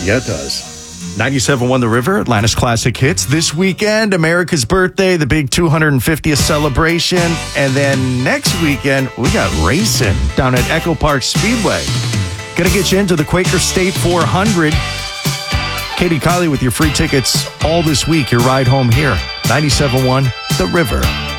Yeah, it does. 97.1 The River, Atlantis Classic Hits. This weekend, America's birthday, the big 250th celebration. And then next weekend, we got racing down at Echo Park Speedway. Gonna get you into the Quaker State 400. Katie Kiley with your free tickets all this week. Your ride home here. 97.1 The River.